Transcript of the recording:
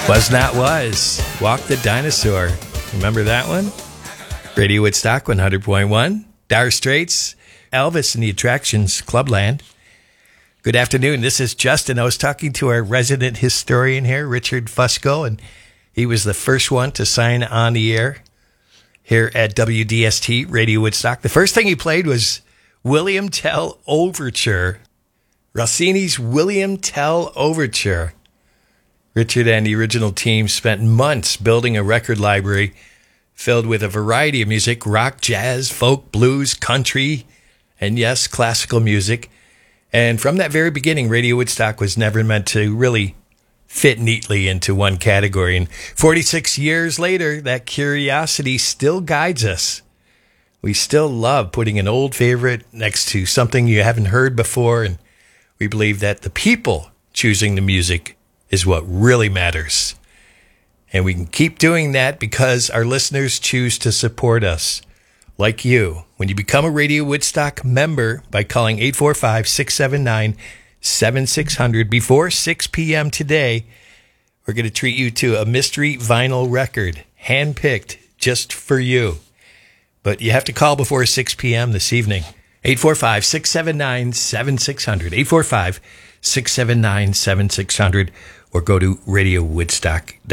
Was Not Was. Walk the Dinosaur. Remember that one? Radio Woodstock 100.1. Dire Straits. Elvis and the Attractions, Clubland. Good afternoon. This is Justin. I was talking to our resident historian here, Richard Fusco, and he was the first one to sign on the air here at WDST, Radio Woodstock. The first thing he played was William Tell Overture. Rossini's William Tell Overture. Richard and the original team spent months building a record library filled with a variety of music, rock, jazz, folk, blues, country, and yes, classical music. And from that very beginning, Radio Woodstock was never meant to really fit neatly into one category. And 46 years later, that curiosity still guides us. We still love putting an old favorite next to something you haven't heard before, and we believe that the people choosing the music is what really matters. And we can keep doing that because our listeners choose to support us, like you. When you become a Radio Woodstock member by calling 845-679-7600 before 6 p.m. today, we're going to treat you to a mystery vinyl record, handpicked just for you. But you have to call before 6 p.m. this evening. 845-679-7600. 845-679-7600. Or go to radiowoodstock.com.